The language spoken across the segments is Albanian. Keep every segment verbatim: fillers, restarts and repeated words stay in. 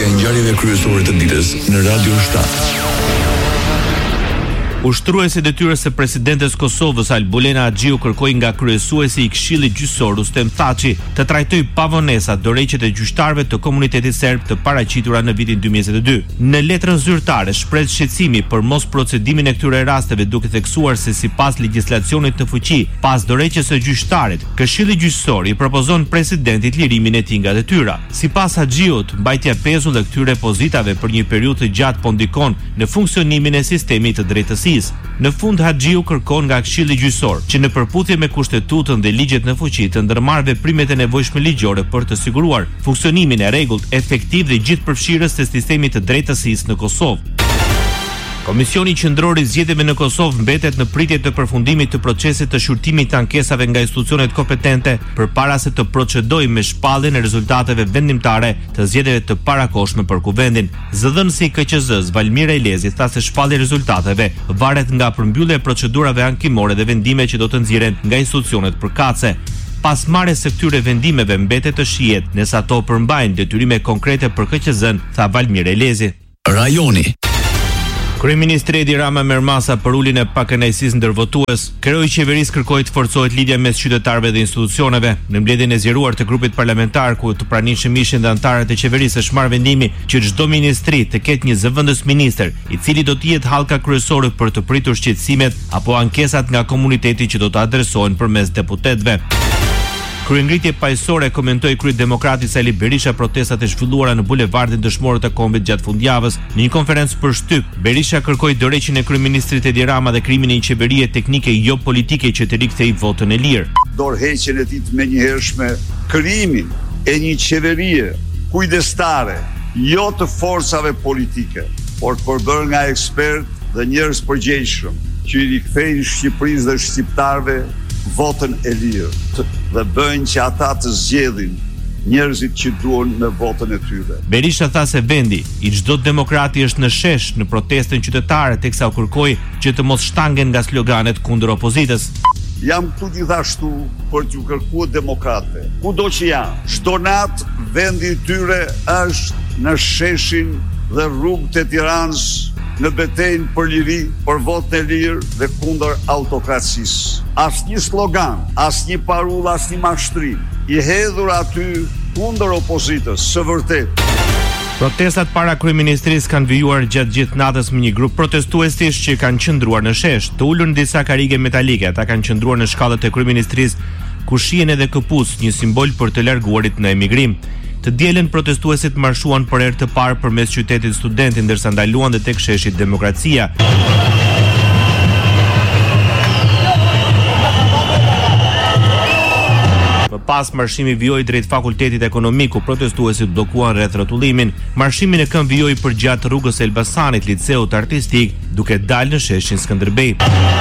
e ngjarjeve kryesore të ditës në Radio shtatë. Ushtruesi detyrës së presidentes Kosovës Albulena Axhiu kërkoi nga kryesuesi i Këshillit Gjyqësor Rustem Thaçi të trajtojë pa vonesa dorëheqjet e gjyqtarëve të komunitetit serb të paraqitura në vitin dy mijë e njëzet e dy. Në letrën zyrtare shpreh shqetësimi për mos procedimin e këtyre rasteve, duke theksuar se sipas legjislacionit në fuqi, pas dorëheqjes së gjyqtarit, Këshilli Gjyqësor i propozon presidentit lirimin e tij nga detyra. Sipas Axhiut, mbajtja pezull e këtyre pozitave për një periudhë të gjatë po ndikon në funksionimin e sistemit të drejtësisë. Në fund Axhiu kërkon nga Këshilli Gjyqësor që në përputhje me kushtetutën dhe ligjet në fuqi të ndërmarrë veprimet e nevojshme ligjore për të siguruar funksionimin e rregullt, efektiv dhe gjithëpërfshirës të sistemit të drejtësisë në Kosovë. Komisioni Qendror i Zgjedhjeve në Kosovë mbetet në pritje të përfundimit të procesit të shqyrtimit të ankesave nga institucionet kompetente përpara se të procedojë me shpalljen e rezultateve vendimtare të zgjedhjeve të parakohshme për kuvendin. Zëdhënësi i K Q Z-s Valmir Elezi tha se shpallja e rezultateve varet nga përmbyllja e procedurave ankimore dhe vendime që do të nxirren nga institucionet përkatëse. Pas marrjes së këtyre vendimeve mbetet të shihet nëse ato përmbajnë detyrime konkrete për K Q Z-n, tha Valmir Elezi. Rajoni. Kryeministri Edi Rama merr masa për uljen e pakënaqësisë ndërvotues. Kreu i qeverisë kërkoi të forcohet lidhja mes qytetarëve dhe institucioneve. Në mbledhjen e zgjeruar të grupit parlamentar ku të pranishëm ishin dhe anëtarët e qeverisë është marrë vendimi që çdo ministri të ketë një zëvendës ministër, i cili do të jetë hallka kryesore për të pritur shqetësimet apo ankesat nga komuniteti që do të adresohen përmes deputetëve. Kryengritje paqësore komentoi kryedemokrati Sali Berisha protestat e zhvilluara në bulevardin Dëshmorët e Kombit gjatë fundjavës. Në një konferencë për shtyp, Berisha kërkoi dorëheqjen e kryeministrit Edi Rama dhe krimin e një qeverie teknike jo politike që të rikthejë votën e lirë. Dorëheqjen e tij të menjëhershme, krimin e një qeverie kujdestare, jo të forcave politike, por të përbërë nga ekspert dhe njerëz përgjegjshëm, që i rikthejnë Shqipërisë dhe shqiptarëve votën e lirë dhe bëjnë që ata të zgjedhin njerëzit që duan me votën e tyre. Berisha tha se vendi i çdo demokrati është në shesh në protestën qytetare, teksa u kërkoi që të mos shtangen nga sloganet kundër opozitës. Jam këtu gjithashtu për t'ju kërkuar demokratëve, kudo që janë. Çdo natë vendi i tyre është në sheshin dhe rrugët e Tiranës në betejën për liri, për votën e lirë dhe kundër autokracisë. Asnjë slogan, asnjë parull, asnjë mashtrim i hedhur aty kundër opozitës, së vërtet. Protestat para kryeministrisë kanë vijuar gjatë gjithë natës me një grup protestuesish që kanë qëndruar në shesh, të ulur në disa karrige metalike. Ata kanë qëndruar në shkallët e kryeministrisë, ku shihen edhe këpucë, një simbol për të larguarit në emigrim. Të dielën protestuesit marshuan për herë të parë përmes qytetit Studenti, ndërsa ndaluan dhe tek sheshi Demokracia. Më pas marshimi vijoi drejt Fakultetit Ekonomik, ku protestuesit bllokuan rreth rrotullimin. Marshimin e këm vijoi përgjatë rrugës Elbasanit, liceut artistik, duke dalë në sheshin Skënderbej.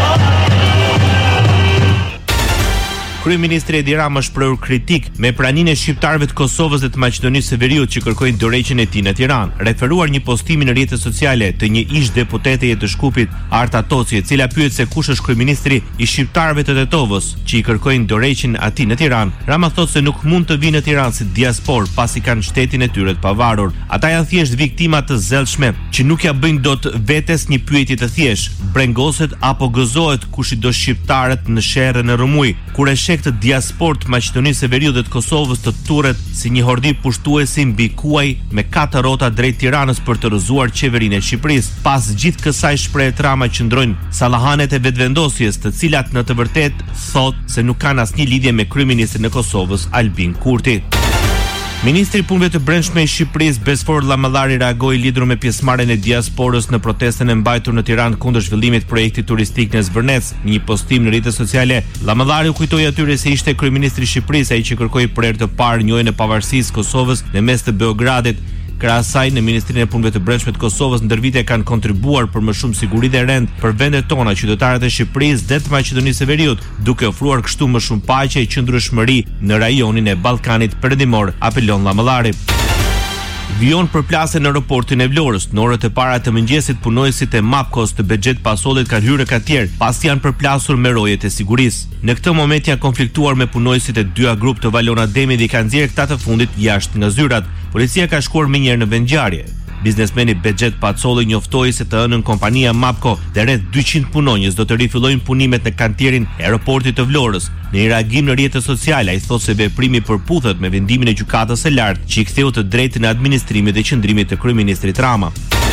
Kryeministri Edi Rama shprehur kritik me praninë e shqiptarëve të Kosovës dhe të Maqedonisë së Veriut që kërkojnë dorëheqjen e tij në Tiranë. Referuar një postimi në rrjetet sociale të një ish deputeteje të Shkupit, Arta Toci, e cila pyet se kush është kryeministri i shqiptarëve të Tetovës që i kërkojnë dorëheqjen e tij në Tiranë, Rama thotë se nuk mund të vinë në Tiranë si diaspor pasi kanë shtetin e tyre të pavarur. Ata janë thjesht viktima të zellshme që nuk ja bëjnë dot vetes një pyetje të thjeshtë, brengoset apo gëzohet kush i do shqiptarët në sherrën e rrëmuj, kur e të diasport të Maqedonisë së Veriut dhe të Kosovës të turret si një hordi pushtuesi mbi kuaj me katër rrota drejt Tiranës për të rrëzuar qeverinë e Shqipërisë. Pas gjithë kësaj shprehje Rama qëndrojnë sallahanet e vetvendosjes, të cilat në të vërtetë thotë se nuk kanë asnjë lidhje me kryeministrin e Kosovës Albin Kurti. Ministri i Punëve të Brendshme i Shqipërisë Besfor Llamallari reagoi lidhur me pjesëmarrjen e diasporës në protestën e mbajtur në Tiranë kundër zhvillimit të projektit turistik në Zvërnec. Në një postim në rrjetet sociale, Llamallari u kujtoi atyre se ishte kryeministri i Shqipërisë ai që kërkoi për herë të parë njojën e pavarësisë së Kosovës në mes të Beogradit. Krahas asaj, në Ministrinë e Punëve të Brendshme të Kosovës ndër vite kanë kontribuar për më shumë siguri dhe rend për vendet tona, qytetarët e Shqipërisë dhe të Maqedonisë së Veriut, duke ofruar kështu më shumë paqe e qëndrueshmëri në rajonin e Ballkanit Perëndimor, apelon Llamallari. Vion përplasje në aeroportin e Vlorës. Në orët e para të mëngjesit punojësit e Mapkos të Bexhet Pasollit kanë hyrë në kartier, pasi janë përplasur me rojet e sigurisë. Në këtë moment janë konfliktuar me punojësit e dyja grup të Valona Demi dhe kanë nxjerrë këta të fundit jashtë nga zyrat. Policia ka shkuar më njëherë në vendngjarje. Biznesmeni Bexhet Pasolli njoftoi se të ënën kompania Mapko dhe rreth dyqind punonjës do të rifillojnë punimet në kantierin e aeroportit të Vlorës. Në një reagim në rrjetet sociale, ai thotë se veprimi përputhet me vendimin e gjykatës së lartë, që i ktheu të drejtën e administrimit dhe qëndrimit të kryeministrit Rama.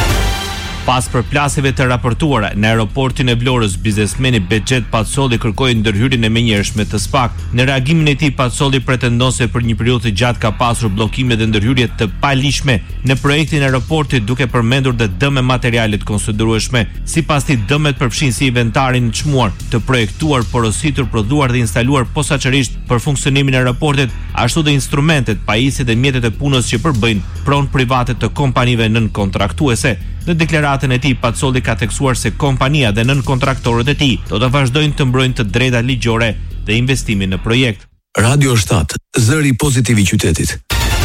Pas përplasjeve të raportuara në aeroportin e Vlorës, biznesmeni Bexhet Pasolli kërkoi ndërhyrjen e menjëhershme të SPAK. Në reagimin e tij, Pasolli pretendon se për një periudhë të gjatë ka pasur bllokime dhe ndërhyrje të palishme në projektin e aeroportit, duke përmendur dhe dëme materiale të konsiderueshme. Sipas tij, dëmet përfshin si inventarin e çmuar, të projektuar, porositur, prodhuar dhe instaluar posaçërisht për funksionimin e aeroportit, ashtu dhe instrumentet, pajisjet dhe mjetet e punës që përbëjnë pronë private të kompanive nën kontraktuese. Në deklaratën e tij, Pasolli ka theksuar se kompania dhe nën kontraktorët e tij do të vazhdojnë të mbrojnë të drejtat ligjore dhe investimin në projekt. Radio shtat, zëri pozitiv i qytetit.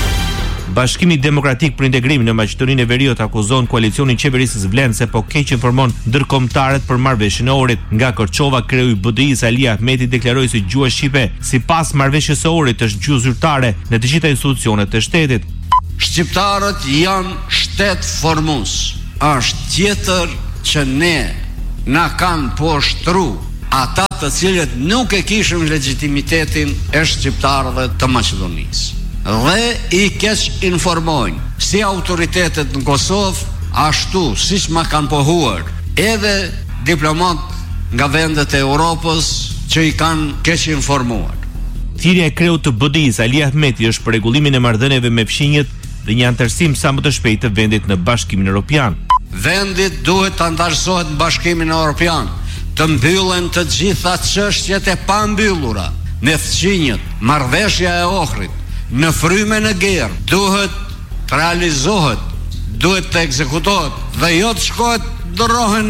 Bashkimi Demokratik për Integrim në Maqedoninë e Veriut akuzon koalicionin qeverisës Vlend se po keq informon ndërkombëtarët për marrëveshjen e Ohrit. Nga Korçova, kreu i B D I-s Ali Ahmeti deklaroi se gjuha shqipe, sipas marrëveshjes së Ohrit, është gjuhë zyrtare në të gjitha institucionet e shtetit. Shqiptarët janë shtet formues. Është tjetër që ne na kanë poshtru ata të cilët nuk e kishim legitimitetin e shqiptarëve të Maqedonisë. Dhe i keq informojnë si autoritetet në Kosovë, ashtu siç ma kanë pohuar edhe diplomat nga vendet e Europës që i kanë keq informuar. Thirrja e kreut të B D I-s Ali Ahmeti është për rregullimin e marrëdhënieve me fqinjet dhe një antarësim sa më të shpejtë të vendit në Bashkimin Evropian. Vendit duhet të antarësohet në Bashkimin Evropian, të mbyllen të gjitha çështjet e pambyllura me fqinjet, marrëveshja e Ohrit, në frymen e gerë, duhet të realizohet, duhet të ekzekutohet dhe jo të shkohet ndërrohen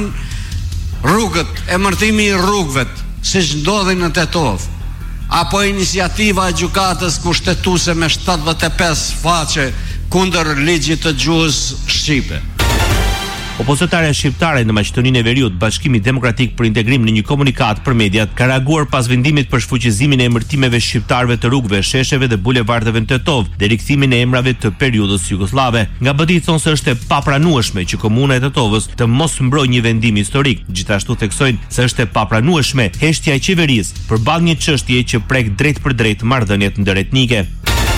rrugët, emërtimi i rrugëve, siç ndodhi në Tetov, apo iniciativa e gjykatës kushtetuese me shtatëdhjetë e pesë faqe kundër ligjit të gjuhës shqipe. Opozitarja shqiptare në Maqedoninë e Veriut, Bashkimi Demokratik për Integrim, në një komunikat për mediat ka reaguar pas vendimit për shfuqizimin e emërtimeve shqiptarëve të rrugëve, shesheve dhe bulevardeve në Tetov dhe rikthimin e emrave të periudhës jugoslave. Nga B D I thonë se është e papranueshme që komuna e Tetovës të mos mbrojë një vendim historik. Gjithashtu theksojnë se është e papranueshme heshtja e qeverisë përballë një çështjeje që prek drejt për drejt marrëdhëniet ndëretnike.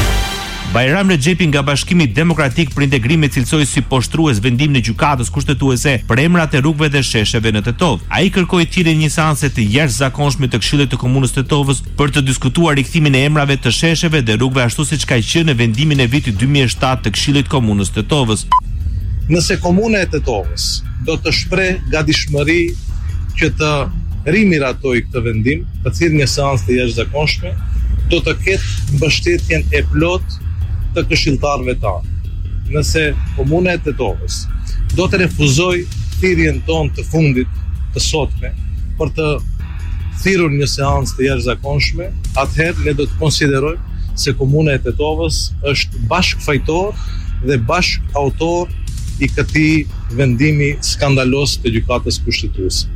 Bajram Rexhepi nga Bashkimi Demokratik për Integrim e cilësoi si poshtrues vendimin e gjykatës kushtetuese për emrat e rrugëve dhe shesheve në Tetov. Ai kërkoi thirrjen e një seanse të jashtëzakonshme të Këshillit të Komunës së Tetovës për të diskutuar rikthimin e emrave të shesheve dhe rrugëve ashtu siç ka qenë në vendimin e vitit dy mijë e shtatë të Këshillit të Komunës së Tetovës. Nëse Komuna e Tetovës do të shpreh gatishmëri që të rimiratoj këtë vendim, të thirrë një seancë të jashtëzakonshme, do të ketë mbështetjen e plotë të këshilltarëve tanë. Nëse Komuna e Tetovës do të refuzoj thirrjen tonë të fundit të sotme për të thirrur një seancë të jashtëzakonshme, atëherë ne do të konsiderojmë se Komuna e Tetovës është bashkëfajtor dhe bashkëautor i këtij vendimi skandalos të gjykatës kushtetuese.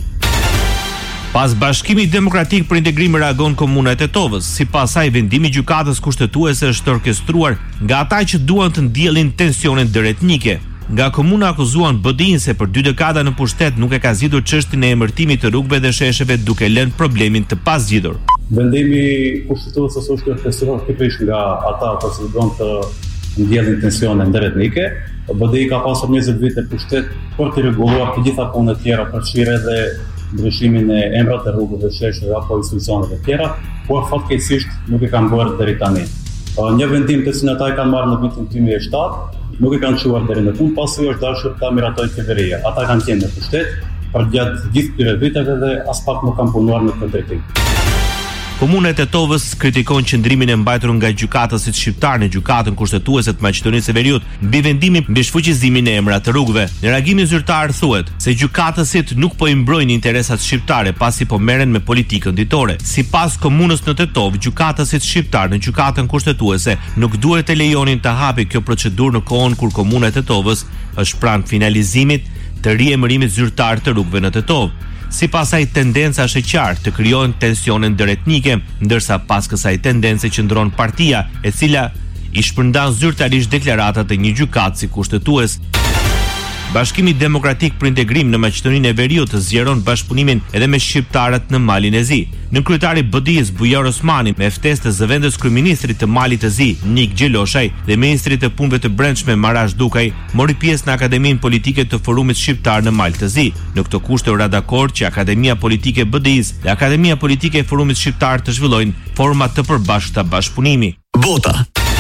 Pas Bashkimi Demokratik për Integrim reagon Komuna e Tetovës. Sipas saj, vendimi i gjykatës kushtetuese është orkestruar nga ata që duan të ndjellin tensione ndëretnike. Nga komuna akuzuan B D I-n se për dy dekada në pushtet nuk e ka zgjidhur çështjen e emërtimit të rrugëve dhe shesheve, duke lënë problemin të pazgjidhur. Vendimi kushtetues është orkestruar pikërisht nga ata që duan të ndjellin tensione ndëretnike. B D I ka pasur njëzet vite pushtet për të rregulluar të gjitha punët e tjera, përfshirë edhe ndryshimin e emrave të rrugëve, shesheve apo institucioneve të tjera, por fatkeqësisht nuk e kanë bërë deri tani. Një vendim të cilin ata e kanë marrë në vitin dy mijë e shtatë, nuk e kanë çuar deri në fund, pasi është dashur ta miratojë qeveria. Ata kanë qenë në pushtet për gjatë gjithë këtyre viteve dhe as pak nuk kanë punuar në këtë drejtim. Komuna e Tetovës kritikon qëndrimin e mbajtur nga gjykatësit shqiptar në gjykatën kushtetuese të Maqedonisë së Veriut mbi vendimin mbi shfuqizimin e emrave të rrugëve. Në reagimin zyrtar thuhet se gjykatësit nuk po i mbrojnë interesat shqiptare pasi po merren me politikën ditore. Sipas komunës në Tetovë, gjykatësit shqiptar në gjykatën kushtetuese nuk duhet të lejonin të hapi kjo procedurë në kohën kur komuna e Tetovës është pranë finalizimit të riemërimit zyrtar të rrugëve në Tetovë. Si pas asaj tendenca është e qartë të krijohen tensione ndërretnike, ndërsa pas kësaj tendence qëndron partia, e cila i shpërndan zyrtarisht deklaratat e një gjykatësi kushtetues. Bashkimi Demokratik për Integrim në Maqedoninë e Veriut të zgjeron bashkëpunimin edhe me shqiptarët në Malin e Zi. Nënkryetari B D I-s Bujar Osmani me ftesë të zëvendës kryeministrit të Malit të Zi, Nik Gjeloshaj, dhe ministrit të punëve të brendshme Marash Dukaj, mori pjesë në Akademinë Politike të Forumit Shqiptar në Mal të Zi. Në këtë kushte u ra dakord që Akademia Politike B D I-s dhe Akademia Politike e Forumit Shqiptar të zhvillojnë forma të përbashkëta bashkëpunimi. Bota.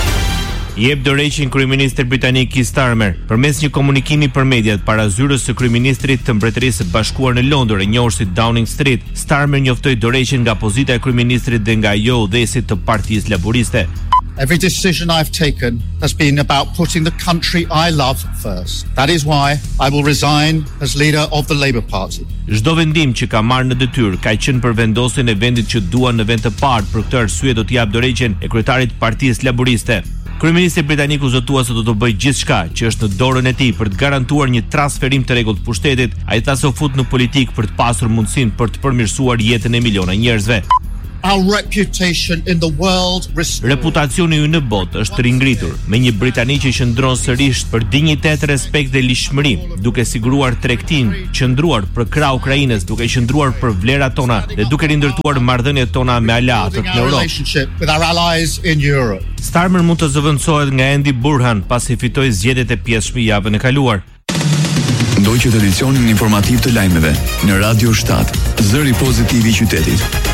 Jep dorëheqjen kryeministri britanik Keir Starmer përmes një komunikimi për mediat para zyrës së kryeministrit të Mbretërisë së Bashkuar në Londër, e njohur si Downing Street. Starmer njoftoi dorëheqjen nga pozita e kryeministrit dhe nga ajo udhëhesit të Partisë Laboriste. Every decision I've taken has been about putting the country I love first. That is why I will resign as leader of the Labour Party. Çdo vendim që ka marrë në detyrë ka qenë për vendosjen e vendit që duan në vend të parë. Për këtë arsye do të jap dorëheqjen e kryetarit të Partisë Laboriste. Kryeministri britanik u zotua se do të bëjë gjithçka që është në dorën e tij për të garantuar një transferim të rregullt të pushtetit. Ai tha se u fut në politikë për të pasur mundësinë për të përmirësuar jetën e miliona njerëzve. Our reputation in the world restored. Reputacioni ynë në botë është ringritur me një Britani që qëndron sërish për dinjitet, respekt dhe lishmëri, duke siguruar tregtinë, qëndruar për krah Ukrainës, duke qëndruar për vlerat tona dhe duke rindërtuar marrëdhëniet tona me aleatët në Europë. Starmer mund të zëvendësohet nga Andy Burhan pasi fitoi zgjedhjet e pjesshme javën e kaluar. Ndoqët edicionin informativ të lajmeve në Radio shtat, zëri pozitiv i qytetit.